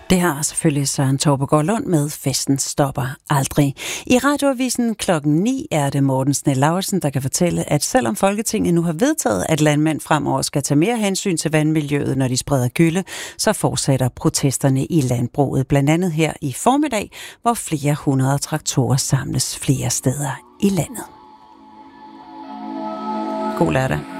Det har selvfølgelig Søren Torpegaard Lund med Festen stopper aldrig. I Radioavisen klokken 9 er det Morten Snell-Lauritzen, der kan fortælle, at selvom Folketinget nu har vedtaget, at landmænd fremover skal tage mere hensyn til vandmiljøet, når de spreder gylle, så fortsætter protesterne i landbruget. Blandt andet her i formiddag, hvor flere hundrede traktorer samles flere steder i landet. God lørdag.